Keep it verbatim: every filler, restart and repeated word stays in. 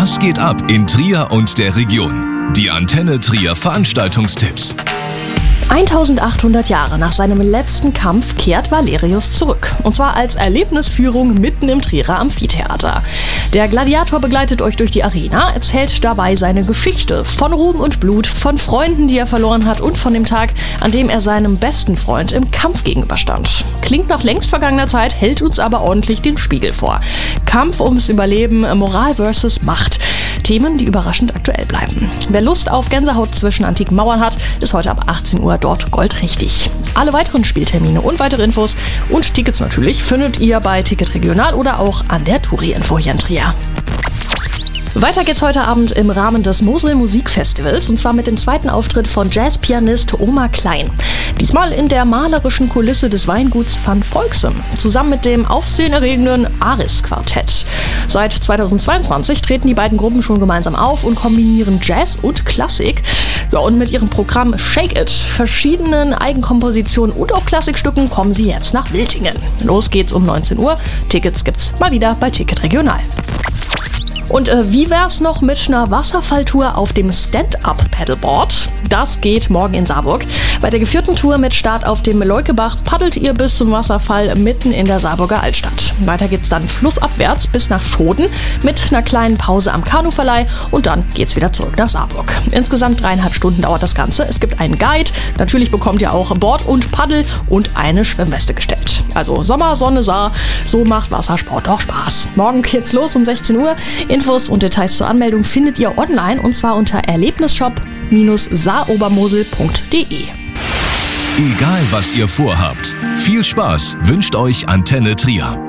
Was geht ab in Trier und der Region? Die Antenne Trier Veranstaltungstipps. eintausendachthundert Jahre nach seinem letzten Kampf kehrt Valerius zurück. Und zwar als Erlebnisführung mitten im Trierer Amphitheater. Der Gladiator begleitet euch durch die Arena, erzählt dabei seine Geschichte von Ruhm und Blut, von Freunden, die er verloren hat und von dem Tag, an dem er seinem besten Freund im Kampf gegenüberstand. Klingt nach längst vergangener Zeit, hält uns aber ordentlich den Spiegel vor. Kampf ums Überleben, Moral versus Macht. Themen, die überraschend aktuell bleiben. Wer Lust auf Gänsehaut zwischen antiken Mauern hat, ist heute ab achtzehn Uhr dort goldrichtig. Alle weiteren Spieltermine und weitere Infos und Tickets natürlich findet ihr bei Ticket Regional oder auch an der Touri-Info hier in Trier. Weiter geht's heute Abend im Rahmen des Mosel Musikfestivals und zwar mit dem zweiten Auftritt von Jazzpianist Oma Klein. Diesmal in der malerischen Kulisse des Weinguts Van Volksem, zusammen mit dem aufsehenerregenden Aris-Quartett. Seit zweitausendzweiundzwanzig treten die beiden Gruppen schon gemeinsam auf und kombinieren Jazz und Klassik. Ja, und mit ihrem Programm Shake It, verschiedenen Eigenkompositionen und auch Klassikstücken kommen sie jetzt nach Wiltingen. Los geht's um neunzehn Uhr. Tickets gibt's mal wieder bei Ticket Regional. Und äh, wie wär's noch mit einer Wasserfalltour auf dem Stand-Up-Paddleboard? Das geht morgen in Saarburg. Bei der geführten Tour mit Start auf dem Leukebach paddelt ihr bis zum Wasserfall mitten in der Saarburger Altstadt. Weiter geht's dann flussabwärts bis nach Schoden mit einer kleinen Pause am Kanuverleih und dann geht's wieder zurück nach Saarburg. Insgesamt dreieinhalb Stunden dauert das Ganze. Es gibt einen Guide, natürlich bekommt ihr auch Bord und Paddel und eine Schwimmweste gestellt. Also Sommer, Sonne, Saar, so macht Wassersport doch Spaß. Morgen geht's los um sechzehn Uhr. Infos und Details zur Anmeldung findet ihr online und zwar unter erlebnisshop Bindestrich saarobermosel punkt de. Egal was ihr vorhabt, viel Spaß wünscht euch Antenne Trier.